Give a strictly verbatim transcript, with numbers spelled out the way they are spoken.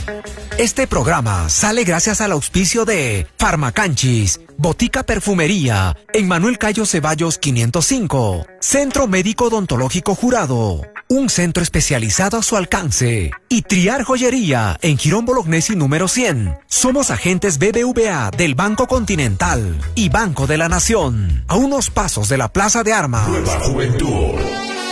Este programa sale gracias al auspicio de Farmacanchis, Botica Perfumería, en Manuel Cayo Ceballos quinientos cinco, Centro Médico Odontológico Jurado, un centro especializado a su alcance, y Triar Joyería, en Girón Bolognesi número cien. Somos agentes B B V A del Banco Continental y Banco de la Nación, a unos pasos de la Plaza de Armas. Nueva Juventud.